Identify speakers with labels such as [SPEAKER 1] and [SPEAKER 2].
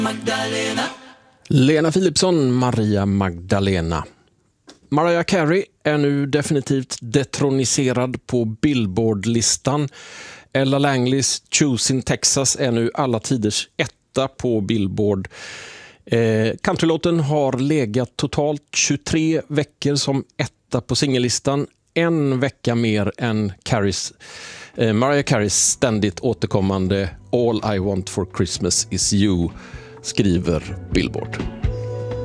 [SPEAKER 1] Magdalena.
[SPEAKER 2] Lena Philipsson, Maria Magdalena. Mariah Carey är nu definitivt detroniserad på Billboard-listan. Ella Langleys Choosing Texas är nu alla tiders etta på Billboard. Countrylåten har legat totalt 23 veckor som etta på singellistan. En vecka mer än Mariah Careys ständigt återkommande All I Want for Christmas is You, skriver Billboard.